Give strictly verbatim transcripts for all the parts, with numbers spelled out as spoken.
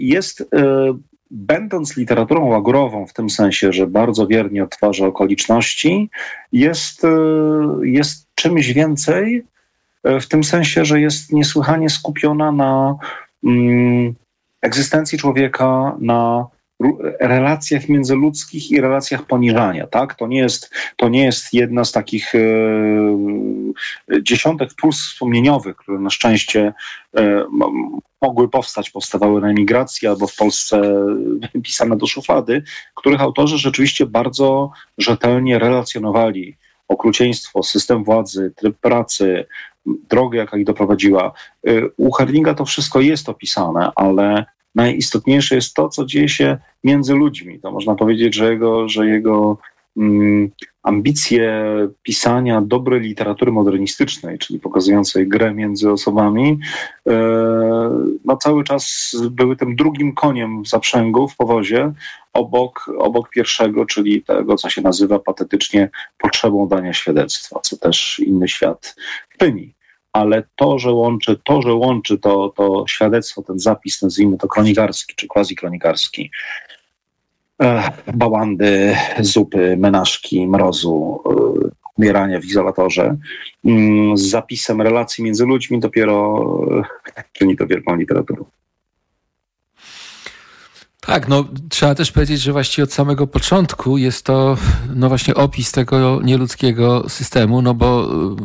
jest, będąc literaturą łagurową w tym sensie, że bardzo wiernie odtwarza okoliczności, jest, jest czymś więcej w tym sensie, że jest niesłychanie skupiona na mm, egzystencji człowieka, na relacjach międzyludzkich i relacjach poniżania, tak? To nie jest, to nie jest jedna z takich e, dziesiątek puls wspomnieniowych, które na szczęście e, mogły powstać, powstawały na emigracji albo w Polsce pisane do szuflady, których autorzy rzeczywiście bardzo rzetelnie relacjonowali okrucieństwo, system władzy, tryb pracy, drogę, jaka ich doprowadziła. U Herlinga to wszystko jest opisane, ale najistotniejsze jest to, co dzieje się między ludźmi. To można powiedzieć, że jego, że jego mm, ambicje pisania dobrej literatury modernistycznej, czyli pokazującej grę między osobami, e, no cały czas były tym drugim koniem w zaprzęgu, w powozie, obok, obok pierwszego, czyli tego, co się nazywa patetycznie potrzebą dania świadectwa, co też inny świat pyni. Ale to, że łączy to, że łączy to, to świadectwo, ten zapis, nazwijmy to kronikarski czy quasi-kronikarski, e, bałandy, zupy, menażki, mrozu, e, umierania w izolatorze, mm, z zapisem relacji między ludźmi dopiero e, czyni to wielką literaturą. Tak, no trzeba też powiedzieć, że właściwie od samego początku jest to no właśnie opis tego nieludzkiego systemu, no bo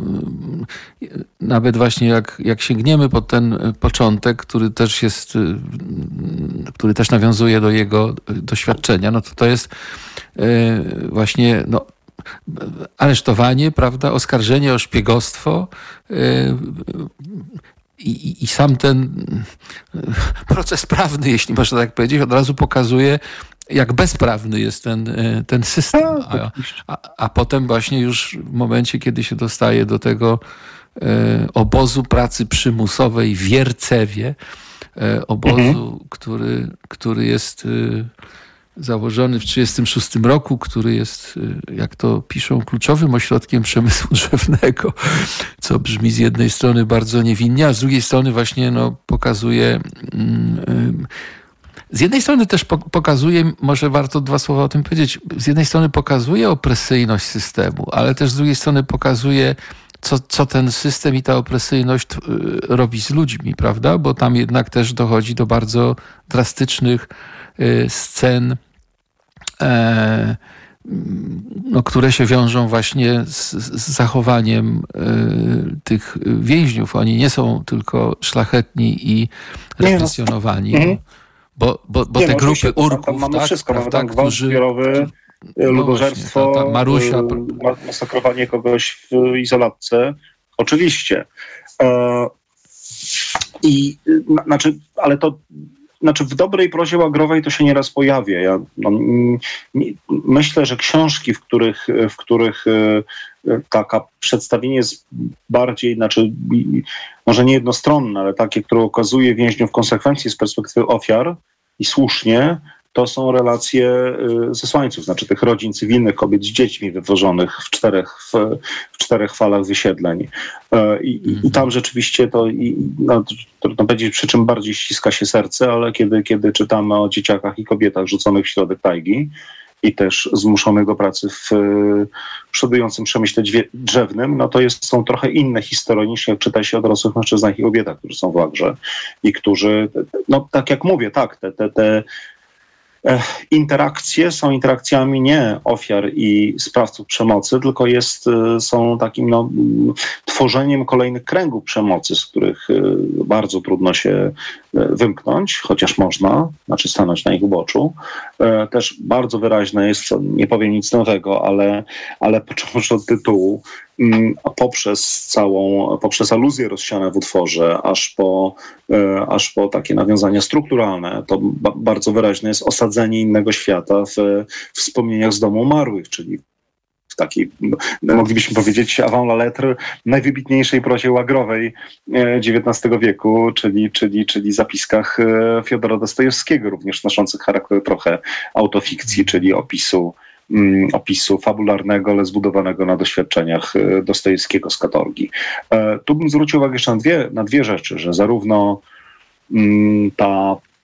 y, nawet właśnie jak, jak sięgniemy pod ten początek, który też jest, y, który też nawiązuje do jego doświadczenia, no to to jest y, właśnie no, aresztowanie, prawda, oskarżenie o szpiegostwo, y, I, I sam ten proces prawny, jeśli można tak powiedzieć, od razu pokazuje, jak bezprawny jest ten, ten system. A, a, a potem właśnie już w momencie, kiedy się dostaje do tego e, obozu pracy przymusowej w Wiercewie, e, obozu, mhm. który, który jest e, założony w tysiąc dziewięćset trzydziestym szóstym roku, który jest, jak to piszą, kluczowym ośrodkiem przemysłu drzewnego, co brzmi z jednej strony bardzo niewinnie, a z drugiej strony właśnie no, pokazuje... Mm, z jednej strony też pokazuje, może warto dwa słowa o tym powiedzieć, z jednej strony pokazuje opresyjność systemu, ale też z drugiej strony pokazuje, co, co ten system i ta opresyjność robi z ludźmi, prawda? Bo tam jednak też dochodzi do bardzo drastycznych scen, e, no, które się wiążą właśnie z, z zachowaniem e, tych więźniów. Oni nie są tylko szlachetni i represjonowani, no. Mhm. bo, bo, bo nie, te no, grupy urków, tam mamy tak, wszystko, prawda, mamy tam którzy... zbiorowy, ludożerstwo, no właśnie, ta, ta Marusia, masakrowanie kogoś w izolatce. Oczywiście. E, I na, znaczy, ale to Znaczy w dobrej prozie łagrowej to się nieraz pojawia. Ja no, nie, myślę, że książki, w których, w których e, taka przedstawienie jest bardziej, znaczy może nie jednostronne, ale takie, które okazuje więźniów konsekwencji z perspektywy ofiar i słusznie, to są relacje zesłańców, znaczy tych rodzin cywilnych, kobiet z dziećmi wywożonych w czterech, w, w czterech falach wysiedleń. I, mm. i tam rzeczywiście to, i, no, trudno powiedzieć, przy czym bardziej ściska się serce, ale kiedy, kiedy czytamy o dzieciakach i kobietach rzuconych w środek tajgi i też zmuszonych do pracy w przodującym przemyśle drzewnym, no to jest, są trochę inne historie niż jak czyta się o dorosłych mężczyznach i kobietach, którzy są w łagrze i którzy, no tak jak mówię, tak, te, te, te interakcje są interakcjami nie ofiar i sprawców przemocy, tylko jest, są takim no, tworzeniem kolejnych kręgów przemocy, z których bardzo trudno się wymknąć, chociaż można, znaczy stanąć na ich uboczu. Też bardzo wyraźne jest, nie powiem nic nowego, ale, ale począwszy od tytułu, poprzez całą, poprzez aluzje rozsiane w utworze, aż po, aż po takie nawiązania strukturalne, to ba- bardzo wyraźne jest osadzenie innego świata w wspomnieniach z domu umarłych, czyli w takiej, moglibyśmy powiedzieć, avant la lettre najwybitniejszej prozie łagrowej dziewiętnastego wieku, czyli, czyli, czyli zapiskach Fiodora Dostojewskiego, również noszących charakter trochę autofikcji, czyli opisu opisu fabularnego, ale zbudowanego na doświadczeniach Dostojewskiego z katorgi. Tu bym zwrócił uwagę jeszcze na dwie, na dwie rzeczy, że zarówno ta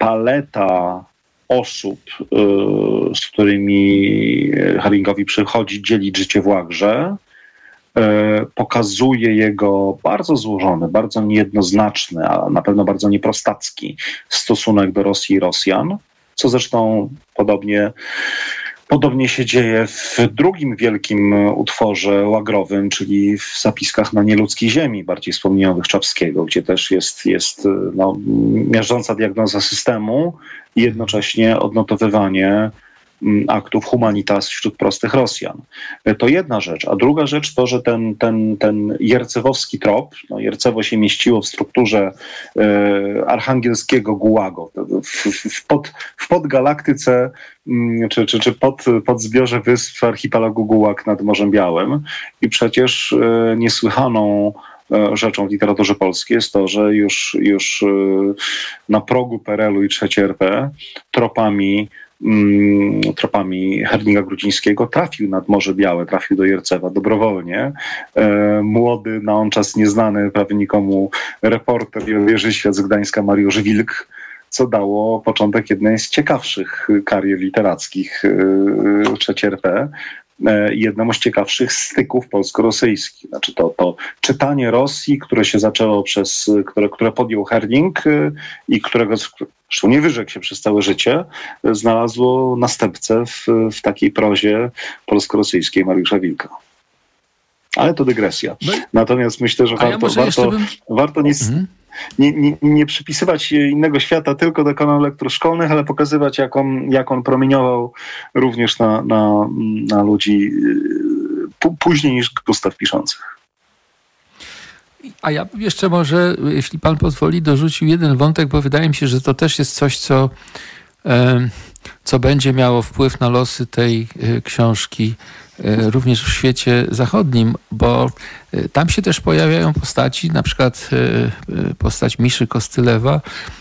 paleta osób, z którymi Herringowi przychodzi dzielić życie w łagrze, pokazuje jego bardzo złożony, bardzo niejednoznaczny, a na pewno bardzo nieprostacki stosunek do Rosji i Rosjan, co zresztą podobnie Podobnie się dzieje w drugim wielkim utworze łagrowym, czyli w zapiskach na nieludzkiej ziemi, bardziej wspomnianych Czapskiego, gdzie też jest, jest no, miażdżąca diagnoza systemu i jednocześnie odnotowywanie aktów humanitas wśród prostych Rosjan. To jedna rzecz. A druga rzecz to, że ten, ten, ten jercewowski trop, no Jercewo się mieściło w strukturze e, archangielskiego gułagu, w, w, w, pod, w podgalaktyce czy, czy, czy pod, pod zbiorze wysp archipelagu Gułag nad Morzem Białym. I przecież e, niesłychaną rzeczą w literaturze polskiej jest to, że już, już na progu P R L u i trzeciej R P tropami tropami Herlinga Grudzińskiego trafił nad Morze Białe, trafił do Jercewa dobrowolnie. E, młody, na on czas nieznany prawie nikomu reporter i wieży świat z Gdańska Mariusz Wilk, co dało początek jednej z ciekawszych karier literackich e, trzeciej R P. Jednemu z ciekawszych styków polsko-rosyjskich. Znaczy to, to czytanie Rosji, które się zaczęło przez, które, które podjął Herling i którego zresztą nie wyrzekł się przez całe życie, znalazło następcę w, w takiej prozie polsko-rosyjskiej Mariusza Wilka. Ale to dygresja. Natomiast myślę, że warto, ja warto, bym... warto nie, mhm. nie, nie, nie przypisywać innego świata tylko dokonań lektur szkolnych, ale pokazywać, jak on, jak on promieniował również na, na, na ludzi p- później niż Gustaw piszących. A ja jeszcze może, jeśli pan pozwoli, dorzucił jeden wątek, bo wydaje mi się, że to też jest coś, co, co będzie miało wpływ na losy tej książki również w świecie zachodnim, bo tam się też pojawiają postaci, na przykład postać Miszy Kostylewa,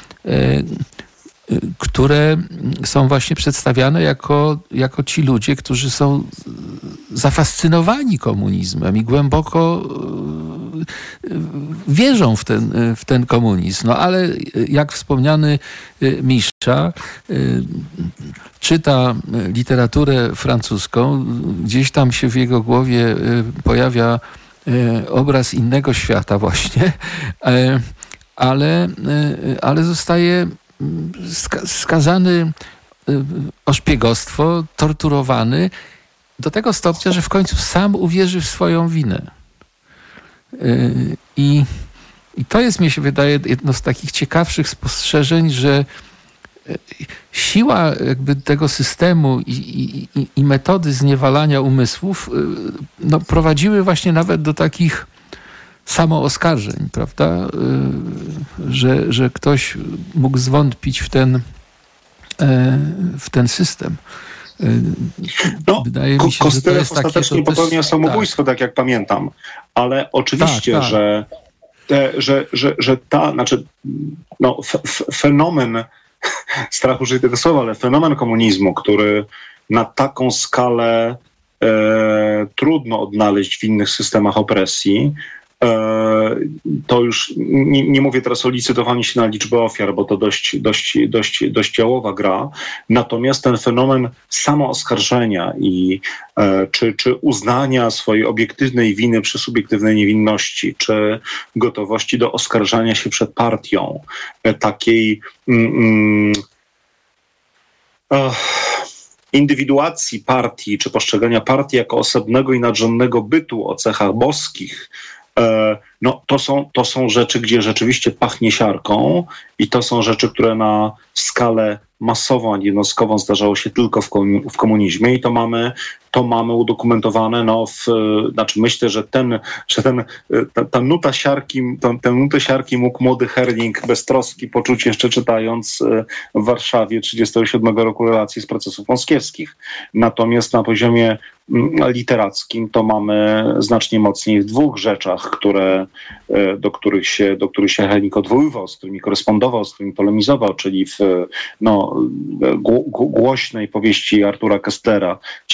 które są właśnie przedstawiane jako, jako ci ludzie, którzy są zafascynowani komunizmem i głęboko wierzą w ten, w ten komunizm. No ale jak wspomniany Misza czyta literaturę francuską, gdzieś tam się w jego głowie pojawia obraz innego świata właśnie, ale, ale zostaje skazany o szpiegostwo, torturowany do tego stopnia, że w końcu sam uwierzy w swoją winę. I, i to jest, mi się wydaje, jedno z takich ciekawszych spostrzeżeń, że siła jakby tego systemu i, i, i metody zniewalania umysłów no, prowadziły właśnie nawet do takich samooskarżeń, prawda? Że, że ktoś mógł zwątpić w ten, w ten system. No, Wydaje mi się, że to jest ostatecznie takie, popełnia samobójstwo, tak. tak jak pamiętam. Ale oczywiście, tak, tak. Że, te, że, że, że ta, znaczy no, f, fenomen, strach użyć tego słowa, ale fenomen komunizmu, który na taką skalę e, trudno odnaleźć w innych systemach opresji, to już nie, nie mówię teraz o licytowaniu się na liczbę ofiar, bo to dość, dość, dość, dość jałowa gra. Natomiast ten fenomen samooskarżenia i e, czy, czy uznania swojej obiektywnej winy przy subiektywnej niewinności, czy gotowości do oskarżania się przed partią, e, takiej mm, e, indywiduacji partii, czy postrzegania partii jako osobnego i nadrzędnego bytu o cechach boskich, no to są, to są rzeczy, gdzie rzeczywiście pachnie siarką i to są rzeczy, które na skalę masową, a nie jednostkową zdarzało się tylko w, komu- w komunizmie i to mamy, to mamy udokumentowane, no w, znaczy myślę, że ten, że ten, ta, ta nuta siarki, ta, tę nutę siarki mógł młody Herling bez troski poczuć jeszcze czytając w Warszawie trzydziestego siódmego roku relacje z procesów moskiewskich. Natomiast na poziomie literackim to mamy znacznie mocniej w dwóch rzeczach, które, do których się, do których się Herling odwoływał, z którymi korespondował, z którymi polemizował, czyli w no, głośnej powieści Artura Kesslera Ciemność w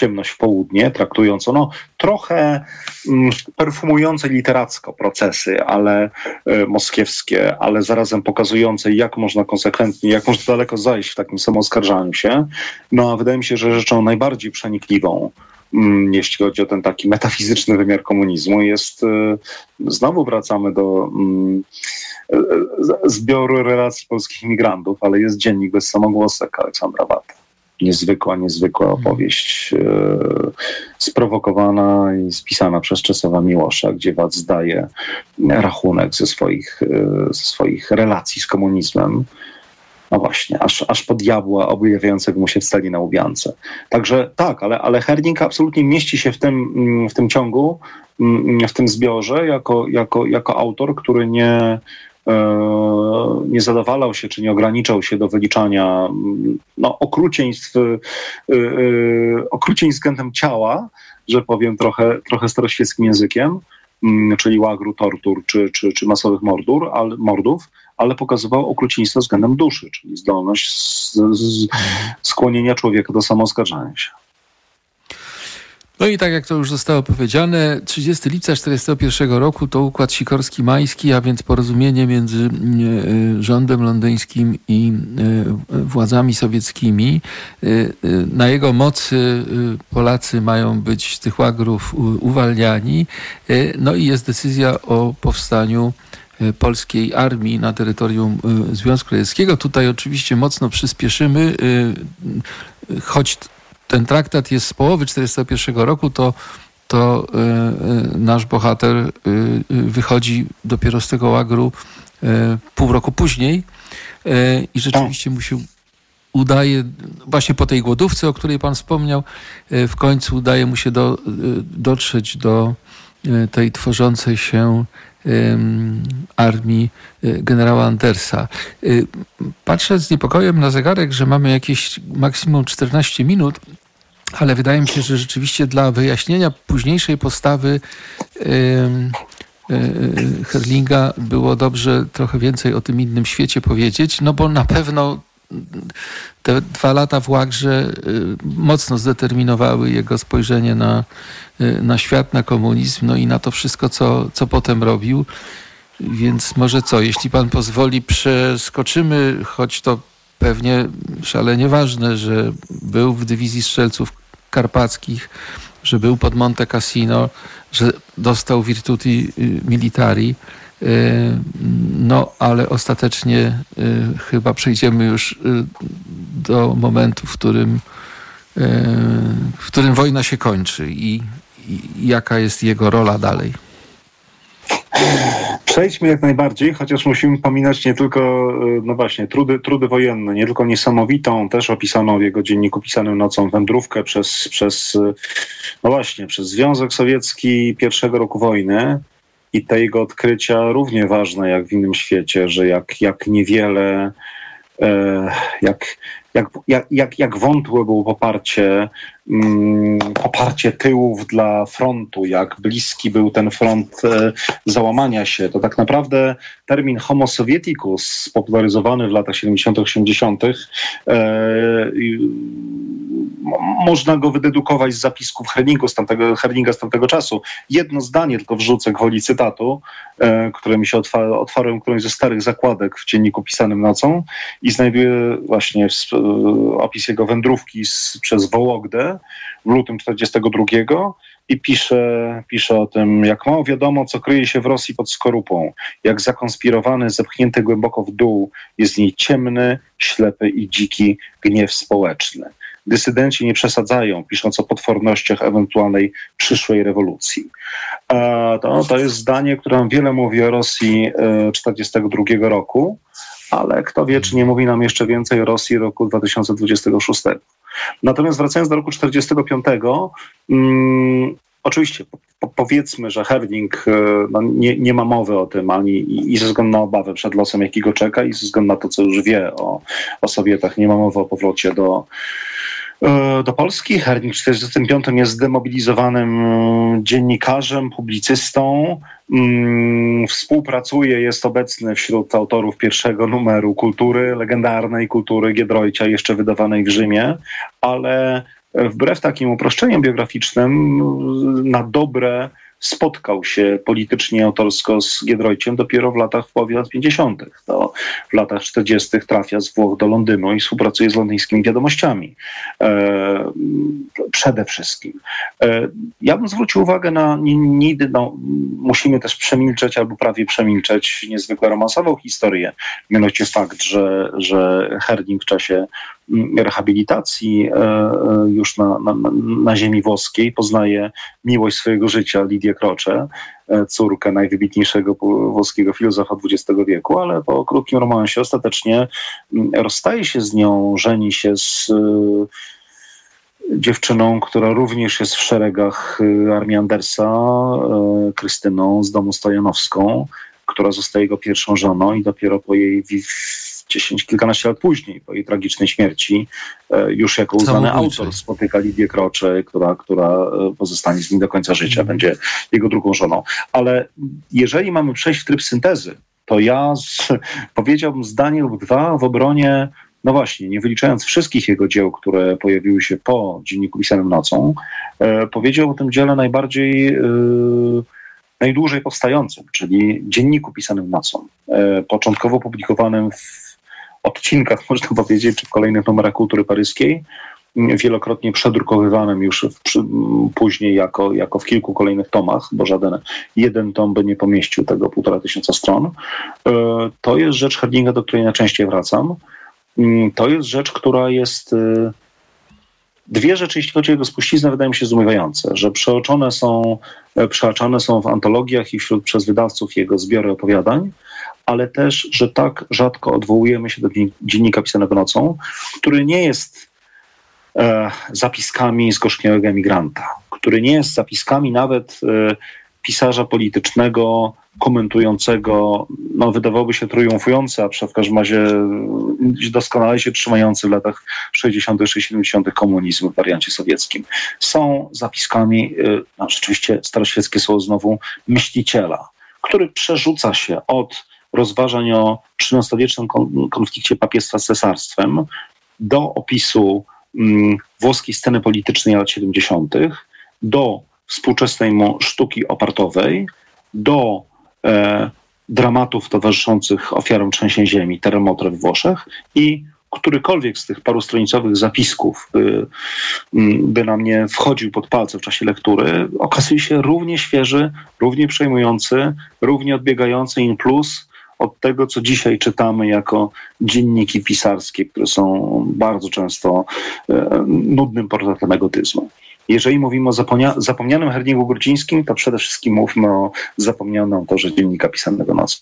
południe, traktując ono trochę mm, perfumujące literacko procesy, ale y, moskiewskie, ale zarazem pokazujące, jak można konsekwentnie, jak można daleko zajść w takim samooskarżaniu się. No a wydaje mi się, że rzeczą najbardziej przenikliwą, mm, jeśli chodzi o ten taki metafizyczny wymiar komunizmu, jest, y, znowu wracamy do mm, zbioru relacji polskich imigrantów, ale jest Dziennik bez samogłosek Aleksandra Wata. Niezwykła, niezwykła opowieść, e, sprowokowana i spisana przez Czesława Miłosza, gdzie Wat zdaje rachunek ze swoich, e, ze swoich relacji z komunizmem. No właśnie, aż, aż po diabła objawiającego mu się w stali na Łubiance. Także tak, ale, ale Herning absolutnie mieści się w tym, w tym ciągu, w tym zbiorze, jako, jako, jako autor, który nie nie zadowalał się, czy nie ograniczał się do wyliczania no, okrucieństw, yy, yy, okrucieństw względem ciała, że powiem trochę, trochę staroświeckim językiem, yy, czyli łagru, tortur, czy, czy, czy masowych mordur, ale, mordów, ale pokazywał okrucieństwo względem duszy, czyli zdolność z, z, skłonienia człowieka do samooskarżania się. No i tak jak to już zostało powiedziane, trzydziestego lipca tysiąc dziewięćset czterdziestego pierwszego roku to układ Sikorski-Majski, a więc porozumienie między rządem londyńskim i władzami sowieckimi. Na jego mocy Polacy mają być z tych łagrów uwalniani. No i jest decyzja o powstaniu polskiej armii na terytorium Związku Radzieckiego. Tutaj oczywiście mocno przyspieszymy, choć ten traktat jest z połowy tysiąc dziewięćset czterdziestego pierwszego roku, to, to y, y, nasz bohater y, y, wychodzi dopiero z tego łagru y, pół roku później y, i rzeczywiście mu się udaje, właśnie po tej głodówce, o której pan wspomniał, y, w końcu udaje mu się do, y, dotrzeć do y, tej tworzącej się armii generała Andersa. Patrzę z niepokojem na zegarek, że mamy jakieś maksimum czternaście minut, ale wydaje mi się, że rzeczywiście dla wyjaśnienia późniejszej postawy Herlinga było dobrze trochę więcej o tym innym świecie powiedzieć, no bo na pewno te dwa lata w łagrze mocno zdeterminowały jego spojrzenie na, na świat, na komunizm, no i na to wszystko, co, co potem robił. Więc może co, jeśli pan pozwoli, przeskoczymy, choć to pewnie szalenie ważne, że był w dywizji strzelców karpackich, że był pod Monte Cassino, że dostał Virtuti Militari. No, ale ostatecznie chyba przejdziemy już do momentu, w którym, w którym wojna się kończy i, i jaka jest jego rola dalej. Przejdźmy jak najbardziej, chociaż musimy pominąć nie tylko, no właśnie, trudy, trudy wojenne, nie tylko niesamowitą, też opisaną w jego dzienniku pisanym nocą wędrówkę przez, przez, no właśnie, przez Związek Sowiecki pierwszego roku wojny i te jego odkrycia równie ważne jak w innym świecie, że jak, jak niewiele, e, jak, jak, jak, jak, jak wątłe było poparcie, mm, poparcie tyłów dla frontu, jak bliski był ten front e, załamania się. To tak naprawdę termin homo sovieticus spopularyzowany w latach siedemdziesiątych, osiemdziesiątych e, można go wydedukować z zapisków Herningu z tamtego, Herninga z tamtego czasu. Jedno zdanie tylko wrzucę gwoli cytatu, e, które mi się otwa- otwarłem którąś ze starych zakładek w dzienniku pisanym nocą i znajduję właśnie w, e, opis jego wędrówki z, przez Wołogdę w lutym czterdziestego drugiego i pisze, pisze o tym, jak mało wiadomo, co kryje się w Rosji pod skorupą, jak zakonspirowany, zepchnięty głęboko w dół jest w niej ciemny, ślepy i dziki gniew społeczny. Dysydenci nie przesadzają, pisząc o potwornościach ewentualnej przyszłej rewolucji. To, to jest zdanie, które nam wiele mówi o Rosji czterdziestego drugiego roku, ale kto wie, czy nie mówi nam jeszcze więcej o Rosji roku dwa tysiące dwudziestego szóstego. Natomiast wracając do roku czterdziestego piątego, um, oczywiście po, powiedzmy, że Herning no, nie, nie ma mowy o tym ani i, i ze względu na obawę przed losem, jaki go czeka i ze względu na to, co już wie o, o Sowietach, nie ma mowy o powrocie do do Polski. Herning w czterdziestym piątym jest zdemobilizowanym dziennikarzem, publicystą. Współpracuje, jest obecny wśród autorów pierwszego numeru Kultury, legendarnej Kultury Giedroycia, jeszcze wydawanej w Rzymie, ale wbrew takim uproszczeniom biograficznym na dobre spotkał się politycznie, autorsko z Giedroyciem dopiero w latach, w połowie lat pięćdziesiątych. To w latach czterdziestych trafia z Włoch do Londynu i współpracuje z londyńskimi wiadomościami. E, przede wszystkim. E, ja bym zwrócił uwagę na, nie, nie, no, musimy też przemilczeć albo prawie przemilczeć niezwykle romansową historię. Mianowicie fakt, że, że Herning w czasie rehabilitacji już na, na, na ziemi włoskiej poznaje miłość swojego życia, Lidię Croce, córkę najwybitniejszego włoskiego filozofa dwudziestego wieku, ale po krótkim romansie ostatecznie rozstaje się z nią, żeni się z dziewczyną, która również jest w szeregach armii Andersa, Krystyną z domu Stojanowską, która zostaje jego pierwszą żoną i dopiero po jej dziesięć, kilkanaście lat później, po jej tragicznej śmierci, już jako uznany autor spotyka Lidię Croce, która, która pozostanie z nim do końca życia, mm. będzie jego drugą żoną. Ale jeżeli mamy przejść w tryb syntezy, to ja z, powiedziałbym zdanie lub dwa w obronie, no właśnie, nie wyliczając wszystkich jego dzieł, które pojawiły się po Dzienniku pisanym nocą, e, powiedział o tym dziele najbardziej e, najdłużej powstającym, czyli Dzienniku pisanym nocą. E, początkowo publikowanym w odcinkach, można powiedzieć, czy w kolejnych numerach Kultury Paryskiej, wielokrotnie przedrukowywanym już w, przy, później jako, jako w kilku kolejnych tomach, bo żaden jeden tom by nie pomieścił tego półtora tysiąca stron. E, to jest rzecz Herninga, do której najczęściej wracam. E, to jest rzecz, która jest... E, Dwie rzeczy, jeśli chodzi o jego spuściznę, wydają mi się zdumiewające, że przeoczone są, przeoczane są w antologiach i wśród przez wydawców jego zbiory opowiadań, ale też, że tak rzadko odwołujemy się do Dziennika pisanego nocą, który nie jest e, zapiskami zgorzkniałego emigranta, który nie jest zapiskami nawet e, pisarza politycznego, komentującego, no wydawałoby się triumfujący, a w każdym razie doskonale się trzymający w latach sześćdziesiątych czy siedemdziesiątych komunizm w wariancie sowieckim. Są zapiskami, no rzeczywiście staroświeckie słowo znowu, myśliciela, który przerzuca się od rozważań o trzynastowiecznym konflikcie papiestwa z cesarstwem do opisu mm, włoskiej sceny politycznej lat siedemdziesiątych, do współczesnej mu sztuki opartowej, do e, dramatów towarzyszących ofiarom trzęsień ziemi, terremoto we Włoszech i którykolwiek z tych parustronicowych zapisków by, by nam nie wchodził pod palce w czasie lektury, okazuje się równie świeży, równie przejmujący, równie odbiegający in plus od tego, co dzisiaj czytamy jako dzienniki pisarskie, które są bardzo często e, nudnym portretem egotyzmu. Jeżeli mówimy o zapomnia- zapomnianym Herningu Grudzińskim, to przede wszystkim mówmy o zapomnianym autorze Dziennika pisanego nocą.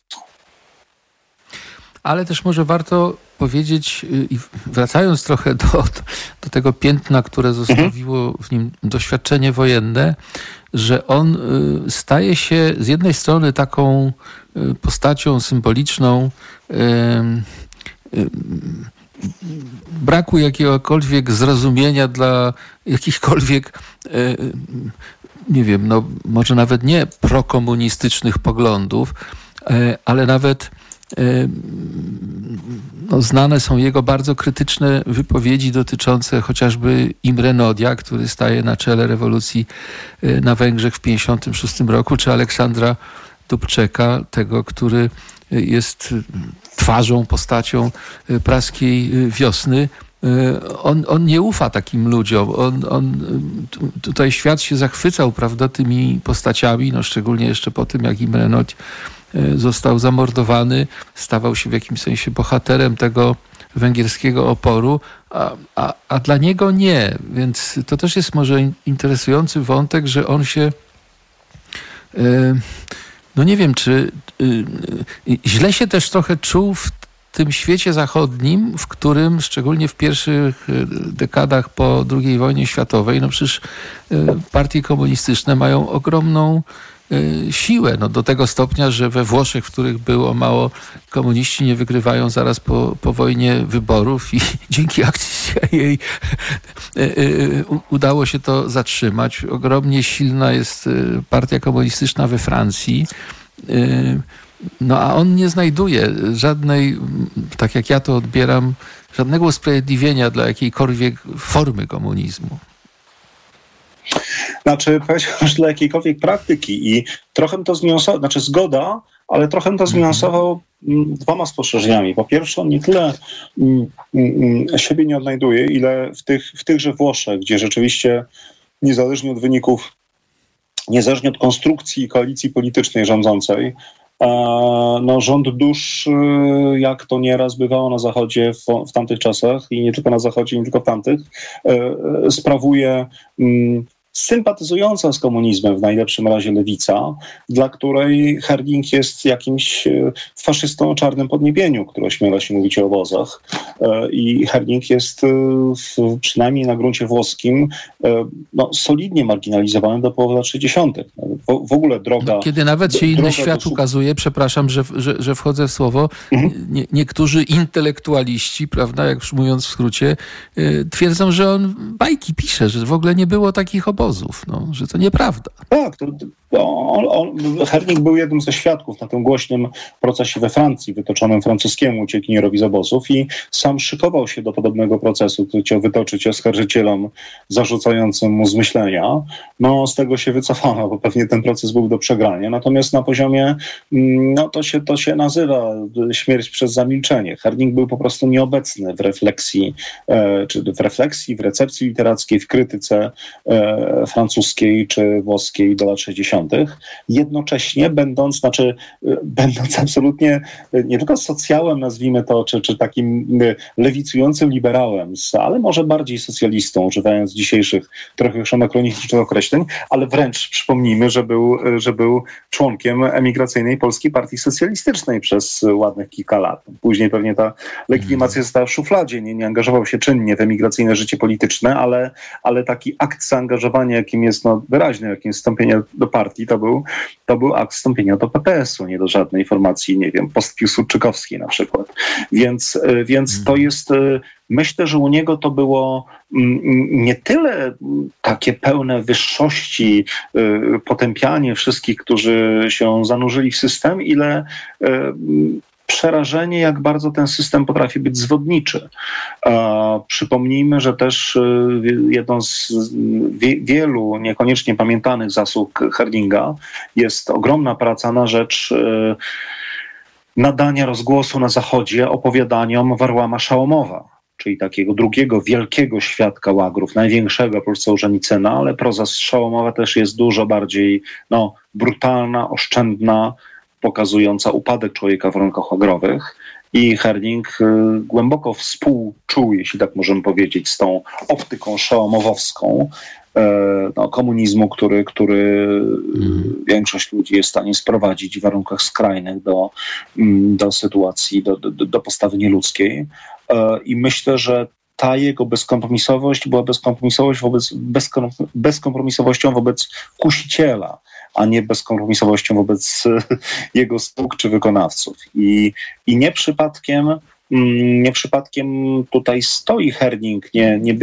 Ale też może warto powiedzieć, i wracając trochę do, do tego piętna, które zostawiło w nim doświadczenie wojenne, że on staje się z jednej strony taką postacią symboliczną braku jakiegokolwiek zrozumienia dla jakichkolwiek, nie wiem, no może nawet nie prokomunistycznych poglądów, ale nawet no, znane są jego bardzo krytyczne wypowiedzi dotyczące chociażby Imre Nodia, który staje na czele rewolucji na Węgrzech w pięćdziesiątym szóstym roku, czy Aleksandra Dubčeka, tego, który jest twarzą, postacią praskiej wiosny. On, on nie ufa takim ludziom. On, on, tutaj świat się zachwycał, prawda, tymi postaciami, no szczególnie jeszcze po tym, jak Imre Nagy został zamordowany, stawał się w jakimś sensie bohaterem tego węgierskiego oporu, a, a, a dla niego nie. Więc to też jest może interesujący wątek, że on się no nie wiem, czy źle się też trochę czuł w tym świecie zachodnim, w którym szczególnie w pierwszych dekadach po drugiej wojnie światowej, no przecież partie komunistyczne mają ogromną siłę, no do tego stopnia, że we Włoszech, w których było mało, komuniści nie wygrywają zaraz po, po wojnie wyborów i dzięki akcji C I A udało się to zatrzymać. Ogromnie silna jest partia komunistyczna we Francji. No a on nie znajduje żadnej, tak jak ja to odbieram, żadnego usprawiedliwienia dla jakiejkolwiek formy komunizmu. Znaczy, powiedziałbym, że dla jakiejkolwiek praktyki i trochę to zmieniasował, znaczy zgoda, ale trochę to zmieniasował dwoma spostrzeżeniami. Po pierwsze, on nie tyle mm, mm, siebie nie odnajduje, ile w, tych, w tychże Włoszech, gdzie rzeczywiście niezależnie od wyników, niezależnie od konstrukcji koalicji politycznej rządzącej, no, rząd dusz, jak to nieraz bywało na Zachodzie w, w tamtych czasach i nie tylko na Zachodzie, nie tylko w tamtych, sprawuje sympatyzująca z komunizmem w najlepszym razie lewica, dla której Herding jest jakimś faszystą o czarnym podniebieniu, który ośmiela się mówić o obozach. I Herding jest w, przynajmniej na gruncie włoskim no, solidnie marginalizowany do połowy lat sześćdziesiątych. W, w ogóle droga... No, kiedy nawet się inny świat do... ukazuje, przepraszam, że, że, że wchodzę w słowo, mhm. nie, niektórzy intelektualiści, prawda, jak mówiąc w skrócie, twierdzą, że on bajki pisze, że w ogóle nie było takich obozów. No, że to nieprawda. Tak, to, on, on, Herding był jednym ze świadków na tym głośnym procesie we Francji, wytoczonym francuskiemu uciekinierowi z obozów i sam szykował się do podobnego procesu, który chciał wytoczyć oskarżycielom zarzucającym mu zmyślenia. No, z tego się wycofano, bo pewnie ten proces był do przegrania. Natomiast na poziomie, no to się, to się nazywa śmierć przez zamilczenie. Herding był po prostu nieobecny w refleksji, e, czy w refleksji, w recepcji literackiej, w krytyce e, francuskiej czy włoskiej do lat sześćdziesiątych. Jednocześnie będąc, znaczy będąc absolutnie nie tylko socjałem, nazwijmy to, czy, czy takim lewicującym liberałem, ale może bardziej socjalistą, używając dzisiejszych trochę już anachronicznych określeń, ale wręcz przypomnijmy, że był, że był członkiem emigracyjnej Polskiej Partii Socjalistycznej przez ładnych kilka lat. Później pewnie ta legitymacja została w szufladzie, nie, nie angażował się czynnie w emigracyjne życie polityczne, ale, ale taki akt zaangażowania, jakim jest no, wyraźny, jakim jest wstąpienie do partii, to był, to był akt wstąpienia do P P S-u, nie do żadnej formacji, nie wiem, postpiłsudczykowskiej na przykład. Więc, więc to jest, myślę, że u niego to było nie tyle takie pełne wyższości, potępianie wszystkich, którzy się zanurzyli w system, ile przerażenie, jak bardzo ten system potrafi być zwodniczy. E, przypomnijmy, że też jedną z wie, wielu niekoniecznie pamiętanych zasług Herdinga jest ogromna praca na rzecz e, nadania rozgłosu na Zachodzie opowiadaniom Warłama Szałomowa, czyli takiego drugiego wielkiego świadka łagrów, największego oprócz Sołżenicyna, ale proza Szałomowa też jest dużo bardziej no, brutalna, oszczędna, pokazująca upadek człowieka w warunkach łagrowych. I Herding y, głęboko współczuł, jeśli tak możemy powiedzieć, z tą optyką szałomowowską y, no, komunizmu, który, który mm. większość ludzi jest w stanie sprowadzić w warunkach skrajnych do, y, do sytuacji, do, do, do postawy nieludzkiej. Y, I myślę, że ta jego bezkompromisowość była bezkompromisowość wobec, bezkom, bezkompromisowością wobec kusiciela, a nie bezkompromisowością wobec jego sług czy wykonawców. I, i nie przypadkiem nie przypadkiem tutaj stoi Herding. Nie, nie,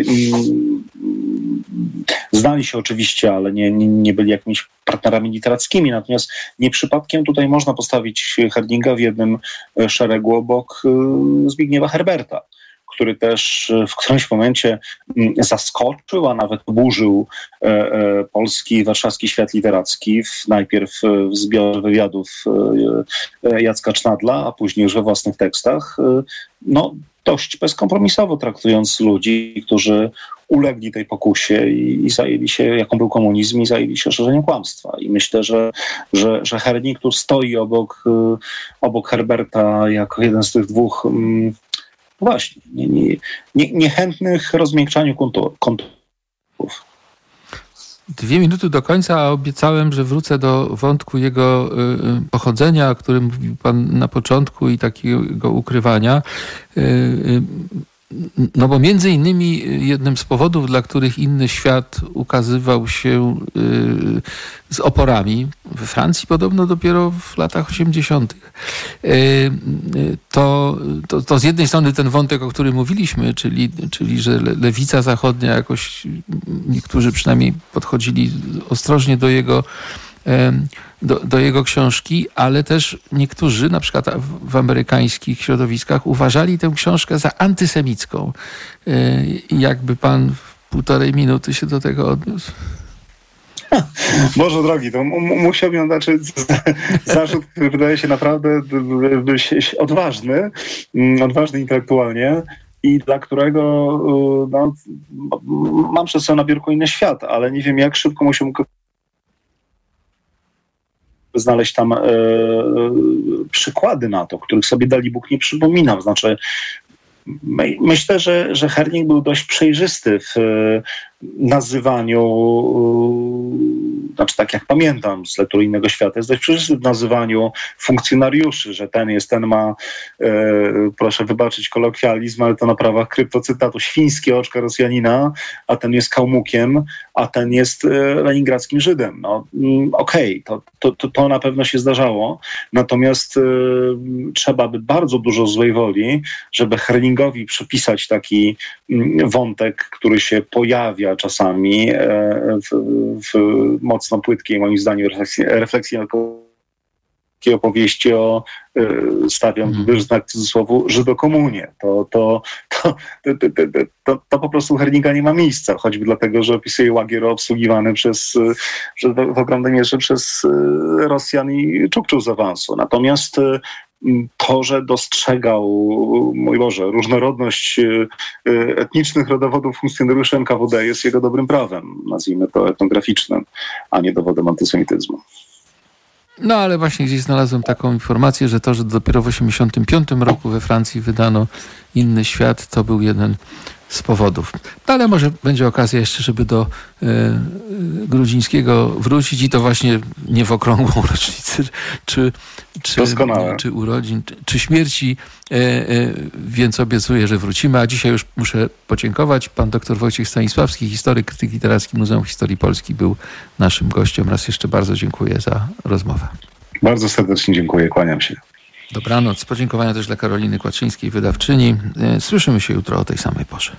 znali się oczywiście, ale nie, nie, nie byli jakimiś partnerami literackimi. Natomiast nie przypadkiem tutaj można postawić Herdinga w jednym szeregu obok Zbigniewa Herberta, który też w którymś momencie zaskoczył, a nawet oburzył polski, warszawski świat literacki, w, najpierw w zbiorze wywiadów Jacka Cznadla, a później już we własnych tekstach, no dość bezkompromisowo traktując ludzi, którzy ulegli tej pokusie i, i zajęli się, jaką był komunizm, i zajęli się szerzeniem kłamstwa. I myślę, że, że, że Herding tu stoi obok, obok Herberta jako jeden z tych dwóch właśnie, nie, nie, nie, niechętnych rozmiękczaniu kontur, konturów. Dwie minuty do końca, a obiecałem, że wrócę do wątku jego y, pochodzenia, o którym mówił pan na początku, i takiego ukrywania. Y, y, No bo między innymi jednym z powodów, dla których inny świat ukazywał się z oporami, we Francji podobno dopiero w latach osiemdziesiątych, to, to, to z jednej strony ten wątek, o którym mówiliśmy, czyli, czyli że lewica zachodnia jakoś, niektórzy przynajmniej podchodzili ostrożnie do jego Do, do jego książki, ale też niektórzy, na przykład w amerykańskich środowiskach, uważali tę książkę za antysemicką. I jakby pan w półtorej minuty się do tego odniósł? Boże drogi, to m- musiałbym, znaczy zarzut, który wydaje się naprawdę odważny, odważny intelektualnie i dla którego no, mam przed sobą na biurku inny świat, ale nie wiem, jak szybko musiałbym znaleźć tam e, przykłady na to, których sobie Dalibóg nie przypominam. Znaczy, my, myślę, że, że Herning był dość przejrzysty w e, nazywaniu, e, znaczy tak jak pamiętam z lektury Innego Świata, jest dość przejrzysty w nazywaniu funkcjonariuszy, że ten jest, ten ma, e, proszę wybaczyć kolokwializm, ale to na prawach kryptocytatu, świńskie oczka Rosjanina, a ten jest kałmukiem, a ten jest e, leningradzkim Żydem. No, mm, okej, okay, to, to, to, to na pewno się zdarzało, natomiast e, trzeba by bardzo dużo złej woli, żeby Herningowi przypisać taki mm, wątek, który się pojawia czasami e, w, w mocno płytkiej, moim zdaniem, refleksji, refleksji takiej opowieści o, y, stawiam mm. znak cudzysłowu, żydokomunie. To, to, to, to, to, to, to po prostu Herninga nie ma miejsca, choćby dlatego, że opisuje łagier obsługiwany przez, że w ogromnej mierze przez Rosjan i Czukczów z awansu. Natomiast to, że dostrzegał, mój Boże, różnorodność etnicznych rodowodów funkcjonariuszy N K W D jest jego dobrym prawem, nazwijmy to etnograficznym, a nie dowodem antysemityzmu. No ale właśnie gdzieś znalazłem taką informację, że to, że dopiero w osiemdziesiątym piątym roku we Francji wydano Inny Świat, to był jeden z powodów. No, ale może będzie okazja jeszcze, żeby do e, Grudzińskiego wrócić i to właśnie nie w okrągłą rocznicę, czy, czy, czy urodzin, czy, czy śmierci, e, e, więc obiecuję, że wrócimy. A dzisiaj już muszę podziękować. Pan dr Wojciech Stanisławski, historyk, krytyk literacki Muzeum Historii Polski, był naszym gościem. Raz jeszcze bardzo dziękuję za rozmowę. Bardzo serdecznie dziękuję, kłaniam się. Dobranoc. Podziękowania też dla Karoliny Kłaczyńskiej, wydawczyni. Słyszymy się jutro o tej samej porze.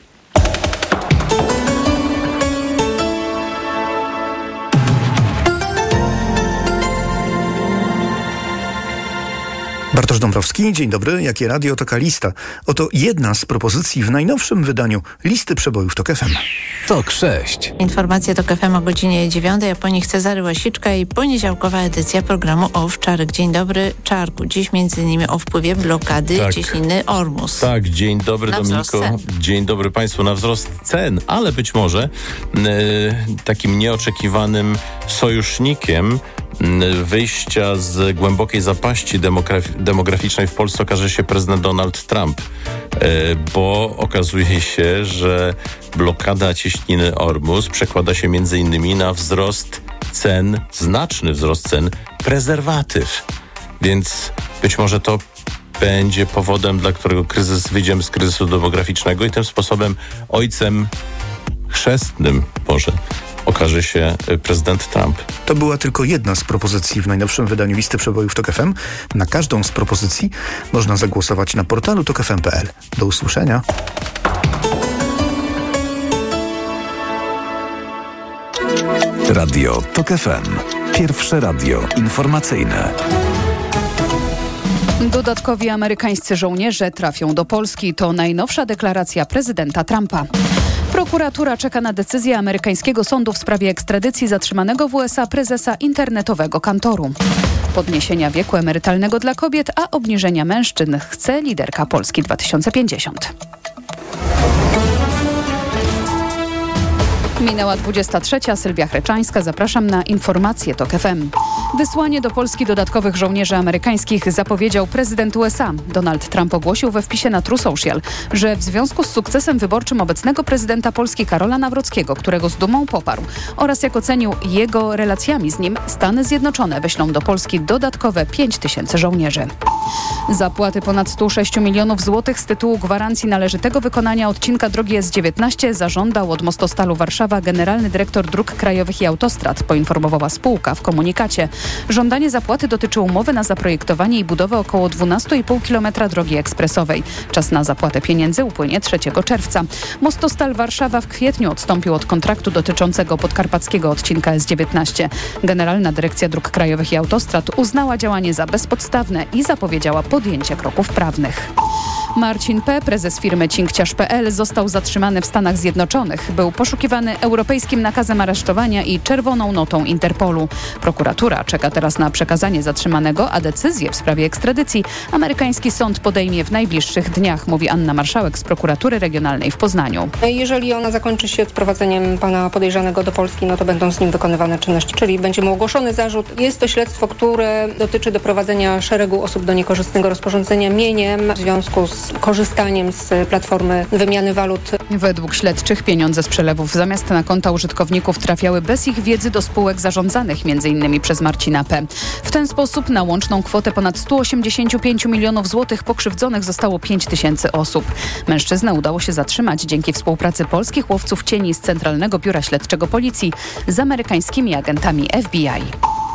Bartosz Dąbrowski, dzień dobry. Jakie radio, taka lista. Oto jedna z propozycji w najnowszym wydaniu listy przebojów TOK F M. TOK sześć. Informacje TOK F M o godzinie dziewiątej, a po nich Cezary Łasiczka i poniedziałkowa edycja programu Owczarek. Dzień dobry, Czarku. Dziś między innymi o wpływie blokady tak. cieśniny Ormus. Tak, dzień dobry na Dominiko. Dzień dobry Państwu. Na wzrost cen, ale być może e, takim nieoczekiwanym sojusznikiem wyjścia z głębokiej zapaści demografi- demograficznej w Polsce okaże się prezydent Donald Trump, bo okazuje się, że blokada cieśniny Ormus przekłada się między innymi na wzrost cen, znaczny wzrost cen prezerwatyw. Więc być może to będzie powodem, dla którego kryzys, wyjdziemy z kryzysu demograficznego i tym sposobem ojcem chrzestnym może okaże się prezydent Trump. To była tylko jedna z propozycji w najnowszym wydaniu listy przebojów TOK F M. Na każdą z propozycji można zagłosować na portalu tok f m kropka p l. Do usłyszenia. Radio TOK F M. Pierwsze radio informacyjne. Dodatkowi amerykańscy żołnierze trafią do Polski. To najnowsza deklaracja prezydenta Trumpa. Prokuratura czeka na decyzję amerykańskiego sądu w sprawie ekstradycji zatrzymanego w U S A prezesa internetowego Kantoru. Podniesienia wieku emerytalnego dla kobiet, a obniżenia mężczyzn chce liderka Polski dwa tysiące pięćdziesiąt. Minęła dwudziesta trzecia. Sylwia Chreczańska. Zapraszam na informacje TOK F M. Wysłanie do Polski dodatkowych żołnierzy amerykańskich zapowiedział prezydent U S A. Donald Trump ogłosił we wpisie na True Social, że w związku z sukcesem wyborczym obecnego prezydenta Polski Karola Nawrockiego, którego z dumą poparł, oraz jak ocenił jego relacjami z nim, Stany Zjednoczone wyślą do Polski dodatkowe pięć tysięcy żołnierzy. Zapłaty ponad sto sześć milionów złotych z tytułu gwarancji należytego wykonania odcinka drogi S dziewiętnaście zażądał od Mostostalu Warszawa generalny dyrektor Dróg Krajowych i Autostrad, poinformowała spółka w komunikacie. Żądanie zapłaty dotyczy umowy na zaprojektowanie i budowę około dwanaście i pół kilometra drogi ekspresowej. Czas na zapłatę pieniędzy upłynie trzeciego czerwca. Mostostal Warszawa w kwietniu odstąpił od kontraktu dotyczącego podkarpackiego odcinka S dziewiętnaście. Generalna Dyrekcja Dróg Krajowych i Autostrad uznała działanie za bezpodstawne i zapowiedziała podjęcie kroków prawnych. Marcin P., prezes firmy cinkciarz kropka pe el, został zatrzymany w Stanach Zjednoczonych. Był poszukiwany europejskim nakazem aresztowania i czerwoną notą Interpolu. Prokuratura czeka teraz na przekazanie zatrzymanego, a decyzję w sprawie ekstradycji amerykański sąd podejmie w najbliższych dniach, mówi Anna Marszałek z prokuratury regionalnej w Poznaniu. Jeżeli ona zakończy się odprowadzeniem pana podejrzanego do Polski, no to będą z nim wykonywane czynności, czyli będzie mu ogłoszony zarzut. Jest to śledztwo, które dotyczy doprowadzenia szeregu osób do niekorzystnego rozporządzenia mieniem w związku z korzystaniem z platformy wymiany walut. Według śledczych pieniądze z przelewów zamiast na konta użytkowników trafiały bez ich wiedzy do spółek zarządzanych między innymi przez Marcina P. W ten sposób na łączną kwotę ponad sto osiemdziesiąt pięć milionów złotych pokrzywdzonych zostało pięć tysięcy osób. Mężczyznę udało się zatrzymać dzięki współpracy polskich łowców cieni z Centralnego Biura Śledczego Policji z amerykańskimi agentami F B I.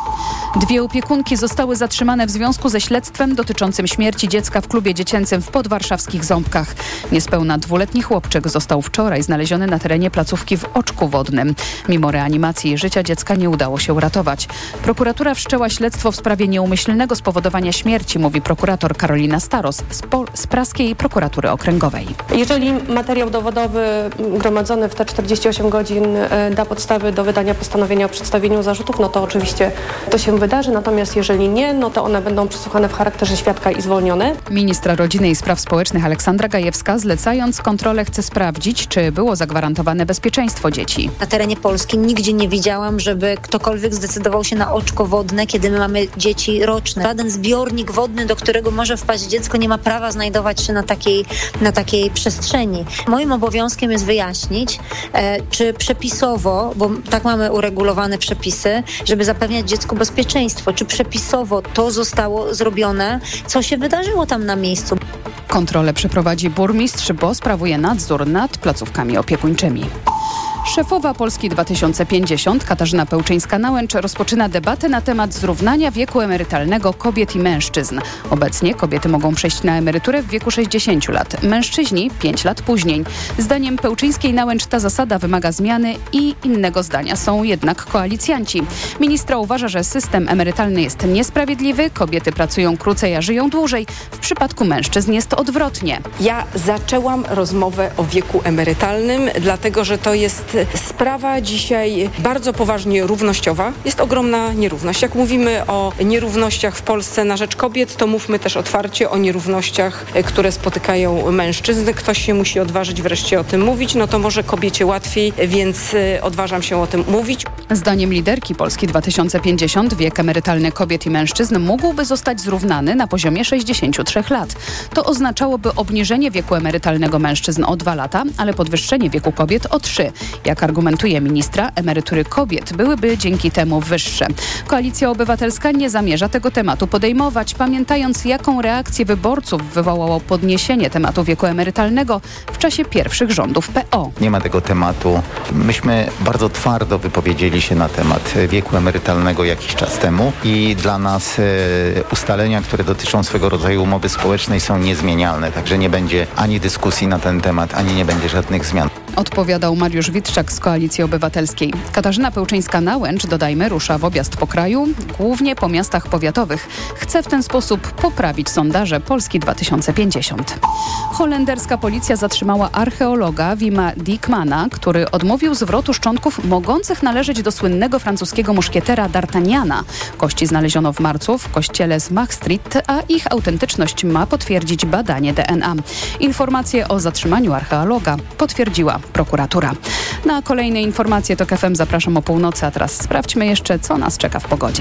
Dwie opiekunki zostały zatrzymane w związku ze śledztwem dotyczącym śmierci dziecka w klubie dziecięcym w podwarszawskich Ząbkach. Niespełna dwuletni chłopczyk został wczoraj znaleziony na terenie placówki w Oczku Wodnym. Mimo reanimacji życia dziecka nie udało się uratować. Prokuratura wszczęła śledztwo w sprawie nieumyślnego spowodowania śmierci, mówi prokurator Karolina Staros z, po- z Praskiej Prokuratury Okręgowej. Jeżeli materiał dowodowy gromadzony w te czterdzieści osiem godzin da podstawy do wydania postanowienia o przedstawieniu zarzutów, no to oczywiście to się wydarzy, natomiast jeżeli nie, no to one będą przesłuchane w charakterze świadka i zwolnione. Ministra Rodziny i Spraw Społecznych Aleksandra Gajewska, zlecając kontrolę, chce sprawdzić, czy było zagwarantowane bezpieczeństwo dzieci. Na terenie Polski nigdzie nie widziałam, żeby ktokolwiek zdecydował się na oczko wodne, kiedy my mamy dzieci roczne. Żaden zbiornik wodny, do którego może wpaść dziecko, nie ma prawa znajdować się na takiej, na takiej przestrzeni. Moim obowiązkiem jest wyjaśnić, e, czy przepisowo, bo tak mamy uregulowane przepisy, żeby zapewniać dziecku bezpieczeństwo, czy przepisowo to zostało zrobione, co się wydarzyło tam na miejscu. Kontrolę przeprowadzi burmistrz, bo sprawuje nadzór nad placówkami opiekuńczymi. Szefowa Polski dwa tysiące pięćdziesiąt Katarzyna Pełczyńska-Nałęcz rozpoczyna debatę na temat zrównania wieku emerytalnego kobiet i mężczyzn. Obecnie kobiety mogą przejść na emeryturę w wieku sześćdziesięciu lat, mężczyźni pięć lat później. Zdaniem Pełczyńskiej-Nałęcz ta zasada wymaga zmiany i innego zdania są jednak koalicjanci. Ministra uważa, że system emerytalny jest niesprawiedliwy, kobiety pracują krócej, a żyją dłużej. W przypadku mężczyzn jest odwrotnie. Ja zaczęłam rozmowę o wieku emerytalnym, dlatego że to jest sprawa dzisiaj bardzo poważnie równościowa. Jest ogromna nierówność. Jak mówimy o nierównościach w Polsce na rzecz kobiet, to mówmy też otwarcie o nierównościach, które spotykają mężczyzn. Ktoś się musi odważyć wreszcie o tym mówić, no to może kobiecie łatwiej, więc odważam się o tym mówić. Zdaniem liderki Polski dwa tysiące pięćdziesiąt wiek emerytalny kobiet i mężczyzn mógłby zostać zrównany na poziomie sześćdziesięciu trzech lat. To oznaczałoby obniżenie wieku emerytalnego mężczyzn o dwa lata, ale podwyższenie wieku kobiet o trzy. Jak argumentuje ministra, emerytury kobiet byłyby dzięki temu wyższe. Koalicja Obywatelska nie zamierza tego tematu podejmować, pamiętając, jaką reakcję wyborców wywołało podniesienie tematu wieku emerytalnego w czasie pierwszych rządów P O. Nie ma tego tematu. Myśmy bardzo twardo wypowiedzieli się na temat wieku emerytalnego jakiś czas temu i dla nas e, ustalenia, które dotyczą swego rodzaju umowy społecznej, są niezmienialne. Także nie będzie ani dyskusji na ten temat, ani nie będzie żadnych zmian. Odpowiadał Mariusz Witczak z Koalicji Obywatelskiej. Katarzyna Pełczyńska-Nałęcz, dodajmy, rusza w objazd po kraju, głównie po miastach powiatowych. Chce w ten sposób poprawić sondaże Polski dwa tysiące pięćdziesiąt. Holenderska policja zatrzymała archeologa Wima Dykmana, który odmówił zwrotu szczątków mogących należeć do słynnego francuskiego muszkietera D'Artagnana. Kości znaleziono w marcu w kościele z Mach Street, a ich autentyczność ma potwierdzić badanie D N A. Informacje o zatrzymaniu archeologa potwierdziła prokuratura. Na kolejne informacje TOK F M zapraszam o północy, a teraz sprawdźmy jeszcze, co nas czeka w pogodzie.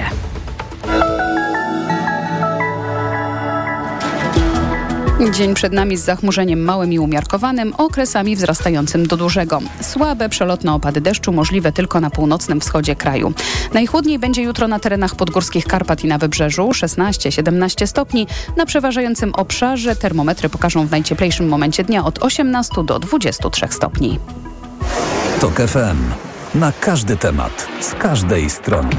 Dzień przed nami z zachmurzeniem małym i umiarkowanym, okresami wzrastającym do dużego. Słabe, przelotne opady deszczu możliwe tylko na północnym wschodzie kraju. Najchłodniej będzie jutro na terenach podgórskich Karpat i na Wybrzeżu, szesnaście siedemnaście stopni. Na przeważającym obszarze termometry pokażą w najcieplejszym momencie dnia od osiemnastu do dwudziestu trzech stopni. TOK F M. Na każdy temat, z każdej strony.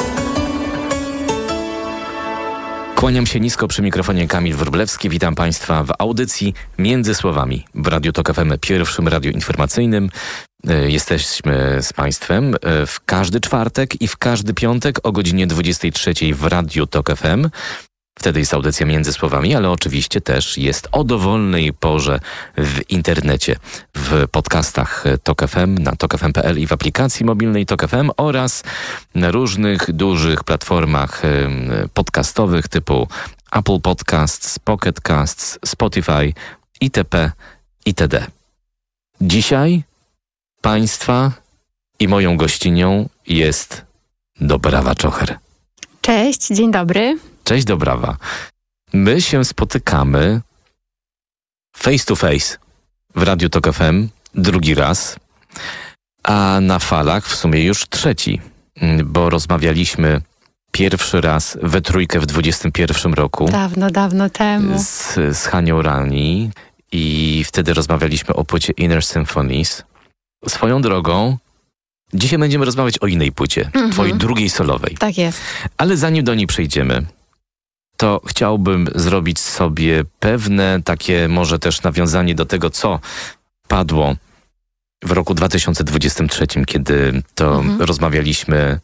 Kłaniam się nisko przy mikrofonie Kamil Wróblewski. Witam Państwa w audycji Między Słowami w Radiu TOK F M, pierwszym radiu informacyjnym. Jesteśmy z Państwem w każdy czwartek i w każdy piątek o godzinie dwudziestej trzeciej w Radiu TOK F M. Wtedy jest audycja Między Słowami, ale oczywiście też jest o dowolnej porze w internecie, w podcastach Tok F M, na tok f m kropka p l i w aplikacji mobilnej Tok F M oraz na różnych dużych platformach podcastowych typu Apple Podcasts, Pocket Casts, Spotify, itp. itd. Dzisiaj Państwa i moją gościnią jest Dobrawa Czocher. Cześć, dzień dobry. Cześć Dobrawa. My się spotykamy face to face w Radiu Tok F M drugi raz, a na falach w sumie już trzeci, bo rozmawialiśmy pierwszy raz we trójkę w dwudziestym pierwszym roku. Dawno, dawno temu. Z, z Hanią Rani i wtedy rozmawialiśmy o płycie Inner Symphonies. Swoją drogą, dzisiaj będziemy rozmawiać o innej płycie, mhm. twojej drugiej solowej. Tak jest. Ale zanim do niej przejdziemy, to chciałbym zrobić sobie pewne takie może też nawiązanie do tego, co padło w roku dwa tysiące dwudziestym trzecim, kiedy to mhm. rozmawialiśmy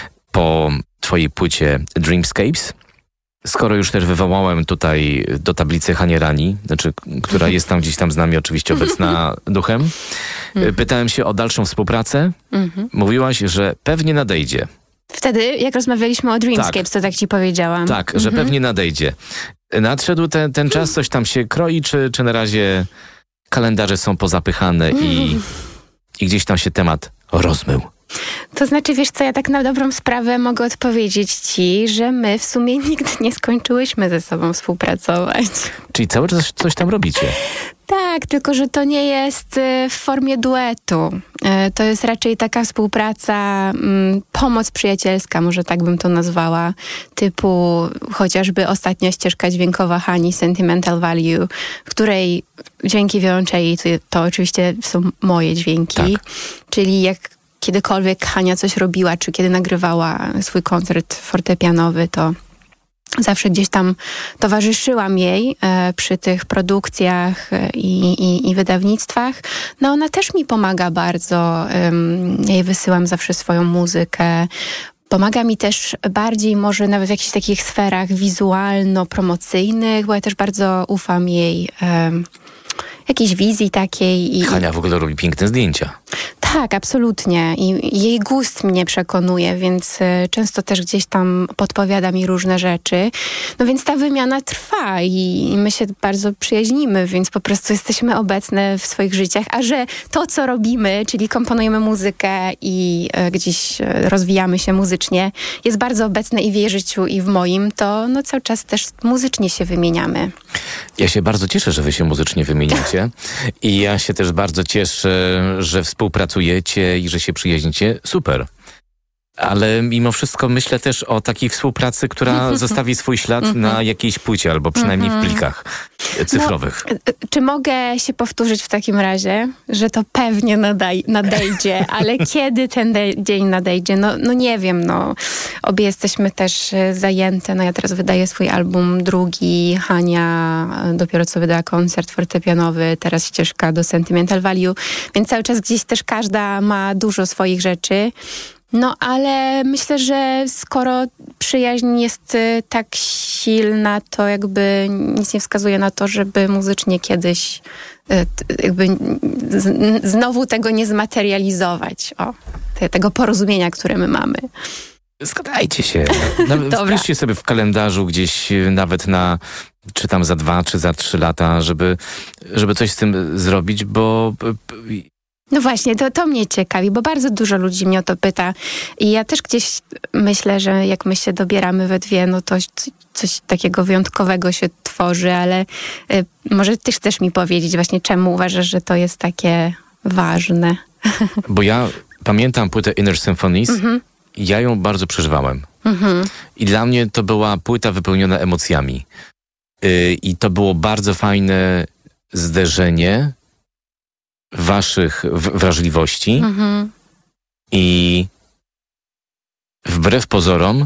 po twojej płycie Dreamscapes. Skoro już też wywołałem tutaj do tablicy Hanię Rani, znaczy, która jest tam gdzieś tam z nami oczywiście obecna duchem, pytałem się o dalszą współpracę. Mhm. Mówiłaś, że pewnie nadejdzie. Wtedy, jak rozmawialiśmy o Dreamscapes, tak. to tak ci powiedziałam. Tak, mhm. że pewnie nadejdzie. Nadszedł ten, ten czas, coś tam się kroi, czy, czy na razie kalendarze są pozapychane mhm. i, i gdzieś tam się temat rozmył? To znaczy, wiesz co, ja tak na dobrą sprawę mogę odpowiedzieć ci, że my w sumie nigdy nie skończyłyśmy ze sobą współpracować. Czyli cały czas coś tam robicie? Tak, tylko że to nie jest w formie duetu. To jest raczej taka współpraca, pomoc przyjacielska, może tak bym to nazwała, typu chociażby ostatnia ścieżka dźwiękowa Hani, Sentimental Value, w której dźwięki wiolonczeli to, to oczywiście są moje dźwięki, tak. Czyli jak kiedykolwiek Hania coś robiła, czy kiedy nagrywała swój koncert fortepianowy, to zawsze gdzieś tam towarzyszyłam jej e, przy tych produkcjach e, i, i wydawnictwach. No ona też mi pomaga bardzo. E, jej wysyłam zawsze swoją muzykę. Pomaga mi też bardziej może nawet w jakichś takich sferach wizualno-promocyjnych, bo ja też bardzo ufam jej e, jakiejś wizji takiej. I, Hania w ogóle robi piękne zdjęcia. Tak, absolutnie. I jej gust mnie przekonuje, więc y, często też gdzieś tam podpowiada mi różne rzeczy. No więc ta wymiana trwa i, i my się bardzo przyjaźnimy, więc po prostu jesteśmy obecne w swoich życiach. A że to, co robimy, czyli komponujemy muzykę i y, gdzieś y, rozwijamy się muzycznie, jest bardzo obecne i w jej życiu, i w moim, to no, cały czas też muzycznie się wymieniamy. Ja się bardzo cieszę, że wy się muzycznie wymieniacie i ja się też bardzo cieszę, że współpracujecie i że się przyjaźnicie. Super. Ale mimo wszystko myślę też o takiej współpracy, która zostawi swój ślad na jakiejś płycie, albo przynajmniej w plikach cyfrowych. No, czy mogę się powtórzyć w takim razie, że to pewnie nadaj- nadejdzie, ale kiedy ten de- dzień nadejdzie? No, no nie wiem, no. Obie jesteśmy też zajęte. No ja teraz wydaję swój album drugi, Hania dopiero co wydała koncert fortepianowy, teraz ścieżka do Sentimental Value, więc cały czas gdzieś też każda ma dużo swoich rzeczy. No, ale myślę, że skoro przyjaźń jest y, tak silna, to jakby nic nie wskazuje na to, żeby muzycznie kiedyś y, t, jakby z, znowu tego nie zmaterializować. O, te, tego porozumienia, które my mamy. Zgadajcie się. Nawet wpiszcie sobie w kalendarzu gdzieś nawet na, czy tam za dwa, czy za trzy lata, żeby, żeby coś z tym zrobić, bo... No właśnie, to, to mnie ciekawi, bo bardzo dużo ludzi mnie o to pyta i ja też gdzieś myślę, że jak my się dobieramy we dwie, no to coś takiego wyjątkowego się tworzy, ale y, może ty chcesz mi powiedzieć właśnie, czemu uważasz, że to jest takie ważne? Bo ja pamiętam płytę Inner Symphonies, mm-hmm. i ja ją bardzo przeżywałem. Mm-hmm. I dla mnie to była płyta wypełniona emocjami. Yy, I to było bardzo fajne zderzenie waszych wrażliwości mhm. i wbrew pozorom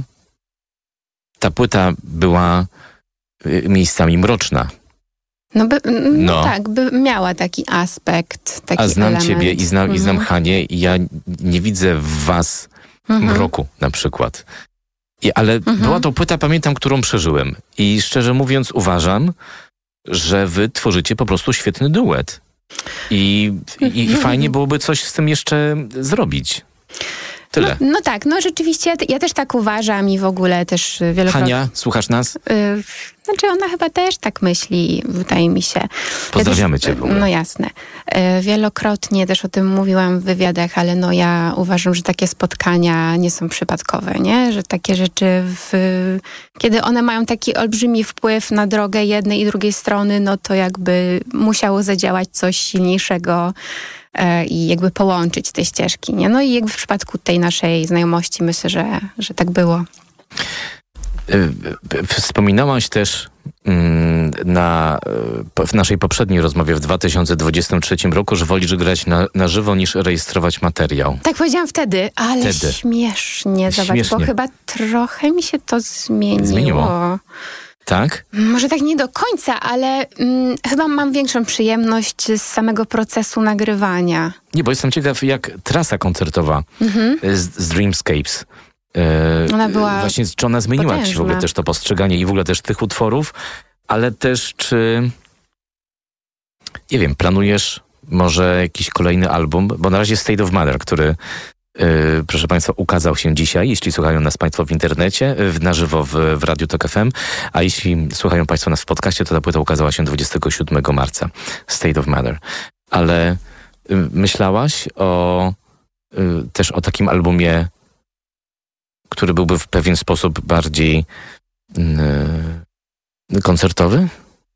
ta płyta była miejscami mroczna. No, by, no, no tak, by miała taki aspekt, taki A znam element. ciebie i znam, mhm. i znam Hanię i ja nie widzę w was mhm. mroku na przykład. I, ale Mhm. była to płyta, pamiętam, którą przeżyłem. I szczerze mówiąc uważam, że wy tworzycie po prostu świetny duet. I, i, i fajnie byłoby coś z tym jeszcze zrobić. Tyle. No, no tak, no rzeczywiście ja, ja też tak uważam i w ogóle też wielokrotnie... Hania, słuchasz nas? Y, znaczy ona chyba też tak myśli, wydaje mi się. Pozdrawiamy ja też, cię w ogóle. No jasne. Y, wielokrotnie też o tym mówiłam w wywiadach, ale no ja uważam, że takie spotkania nie są przypadkowe, nie? Że takie rzeczy, w, kiedy one mają taki olbrzymi wpływ na drogę jednej i drugiej strony, no to jakby musiało zadziałać coś silniejszego i jakby połączyć te ścieżki, nie? No i jakby w przypadku tej naszej znajomości myślę, że, że tak było. Wspominałaś też na, w naszej poprzedniej rozmowie w dwa tysiące dwudziestym trzecim roku, że wolisz grać na, na żywo niż rejestrować materiał. Tak powiedziałam wtedy, ale Wtedy. śmiesznie, zobacz, Śmiesznie. bo chyba trochę mi się to zmieniło. Zmieniło. Tak? Może tak nie do końca, ale mm, chyba mam większą przyjemność z samego procesu nagrywania. Nie, bo jestem ciekaw, jak trasa koncertowa Mhm. z, z Dreamscapes. E, Ona była Właśnie, czy ona zmieniła ci w ogóle potężna. też to postrzeganie i w ogóle też tych utworów, ale też czy, nie wiem, planujesz może jakiś kolejny album, bo na razie State of Matter, który Yy, proszę Państwa, ukazał się dzisiaj, jeśli słuchają nas Państwo w internecie, yy, na żywo w, w Radiu Tok F M, a jeśli słuchają Państwo nas w podcaście, to ta płyta ukazała się dwudziestego siódmego marca. State of Matter. Ale yy, myślałaś o yy, też o takim albumie, który byłby w pewien sposób bardziej yy, koncertowy?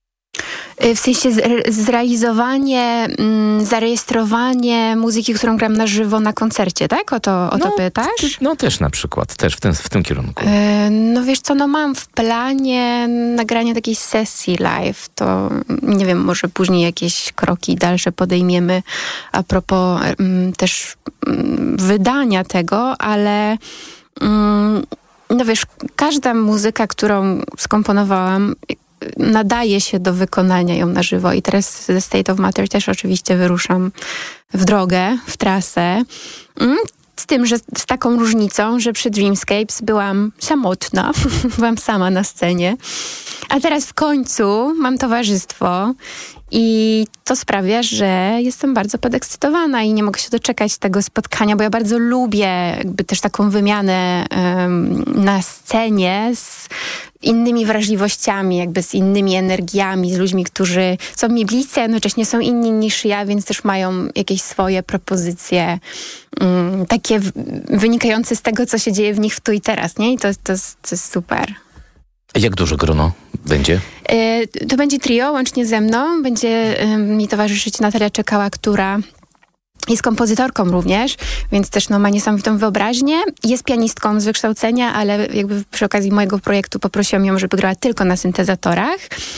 W sensie zre- zrealizowanie, mm, zarejestrowanie muzyki, którą gram na żywo na koncercie, tak? O to, o to No, pytasz? No też na przykład, też w tym, w tym kierunku. E, No wiesz co, no mam w planie nagranie takiej sesji live, to nie wiem, może później jakieś kroki dalsze podejmiemy a propos mm, też mm, wydania tego, ale mm, no wiesz, każda muzyka, którą skomponowałam, nadaje się do wykonania ją na żywo i teraz ze State of Matter też oczywiście wyruszam w drogę, w trasę. Mm, Z tym, że z taką różnicą, że przy Dreamscapes byłam samotna, byłam sama na scenie, a teraz w końcu mam towarzystwo i to sprawia, że jestem bardzo podekscytowana i nie mogę się doczekać tego spotkania, bo ja bardzo lubię jakby też taką wymianę um, na scenie z innymi wrażliwościami, jakby z innymi energiami, z ludźmi, którzy są mi bliscy, a jednocześnie są inni niż ja, więc też mają jakieś swoje propozycje um, takie w, wynikające z tego, co się dzieje w nich w tu i teraz, nie? I to, to, jest, to jest super. Jak duże grono będzie? E, to będzie trio, łącznie ze mną. Będzie e, mi towarzyszyć Natalia Czekała, która jest kompozytorką również, więc też no, ma niesamowitą wyobraźnię. Jest pianistką z wykształcenia, ale jakby przy okazji mojego projektu poprosiłam ją, żeby grała tylko na syntezatorach.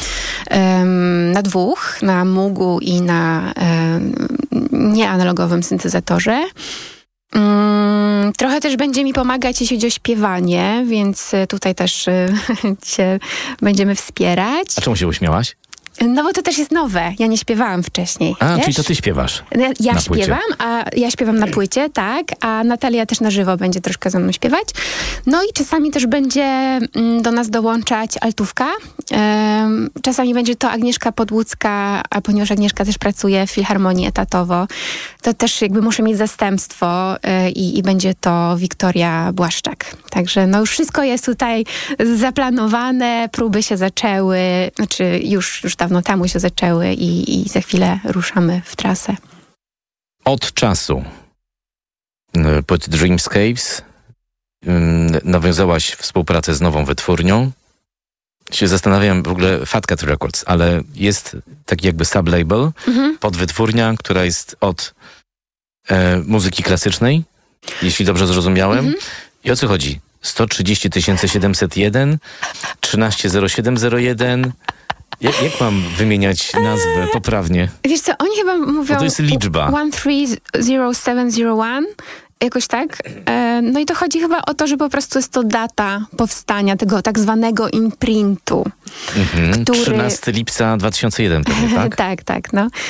Um, na dwóch, na Mugu i na um, nieanalogowym syntezatorze. Um, trochę też będzie mi pomagać, jeśli chodzi o śpiewanie, więc tutaj też y, się będziemy wspierać. A czemu się uśmiałaś? No bo to też jest nowe. Ja nie śpiewałam wcześniej. A, wiesz? czyli to ty śpiewasz. Ja, ja na płycie. śpiewam, a ja śpiewam na płycie, tak, a Natalia też na żywo będzie troszkę ze mną śpiewać. No i czasami też będzie mm, do nas dołączać altówka. Um, czasami będzie to Agnieszka Podłucka, a ponieważ Agnieszka też pracuje w Filharmonii etatowo, to też jakby muszę mieć zastępstwo y, i, i będzie to Wiktoria Błaszczak. Także no już wszystko jest tutaj zaplanowane, próby się zaczęły, znaczy już, już dawno temu się zaczęły i, i za chwilę ruszamy w trasę. Od czasu pod Dreamscapes nawiązałaś współpracę z nową wytwórnią. Się zastanawiam w ogóle Fat Cat Records, ale jest taki jakby sublabel, mhm. podwytwórnia, która jest od e, muzyki klasycznej, jeśli dobrze zrozumiałem. Mhm. I o co chodzi? sto trzydzieści tysięcy siedemset jeden, trzynaście zero siedem zero jeden. Jak, jak mam wymieniać nazwę poprawnie? Wiesz co, oni chyba mówią... Bo to jest liczba. jeden trzy zero siedem zero jeden, jakoś tak. E, no i to chodzi chyba o to, że po prostu jest to data powstania tego tak zwanego imprintu. Mhm. Który... trzynastego lipca dwa tysiące jeden pewnie, tak? tak, tak, no.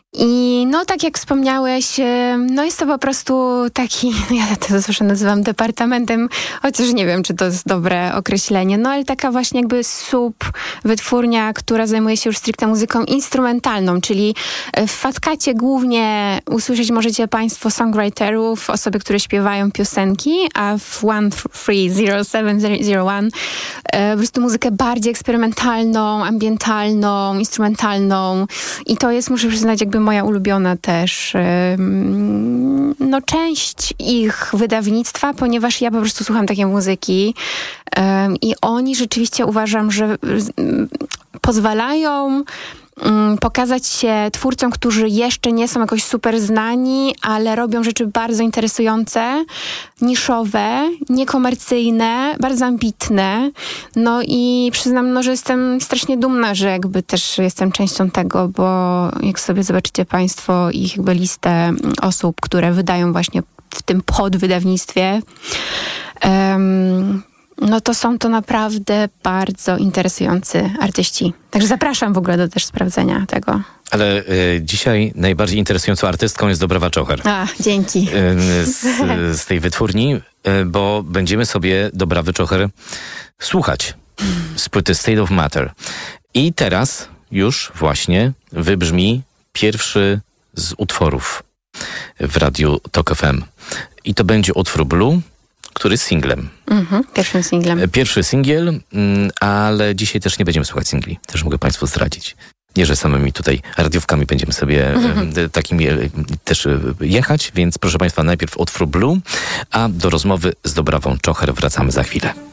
I no tak jak wspomniałeś, no jest to po prostu taki, ja to zawsze nazywam departamentem, chociaż nie wiem, czy to jest dobre określenie, no ale taka właśnie jakby sub wytwórnia, która zajmuje się już stricte muzyką instrumentalną, czyli w Fatcacie głównie usłyszeć możecie Państwo songwriterów, osoby, które śpiewają piosenki, a w one three zero seven zero one po prostu muzykę bardziej eksperymentalną, ambientalną, instrumentalną i to jest, muszę przyznać, jakby moja ulubiona też no, część ich wydawnictwa, ponieważ ja po prostu słucham takiej muzyki i oni rzeczywiście uważam, że pozwalają pokazać się twórcom, którzy jeszcze nie są jakoś super znani, ale robią rzeczy bardzo interesujące, niszowe, niekomercyjne, bardzo ambitne. No i przyznam, no, że jestem strasznie dumna, że jakby też jestem częścią tego, bo jak sobie zobaczycie Państwo ich jakby listę osób, które wydają właśnie w tym podwydawnictwie, um, no to są to naprawdę bardzo interesujący artyści. Także zapraszam w ogóle do też sprawdzenia tego. Ale y, dzisiaj najbardziej interesującą artystką jest Dobrowa Czocher. A, dzięki. Y, z, z tej wytwórni, y, bo będziemy sobie Dobrawy Czocher słuchać z płyty State of Matter. I teraz już właśnie wybrzmi pierwszy z utworów w Radiu Tok F M. I to będzie utwór Blue, który jest singlem. Mhm, pierwszym singlem. Pierwszy singiel, ale dzisiaj też nie będziemy słuchać singli. Też mogę Państwu zdradzić. Nie, że samymi tutaj radiówkami będziemy sobie mhm. takimi też jechać, więc proszę Państwa, najpierw utwór Blue, a do rozmowy z Dobrową Czocher wracamy za chwilę.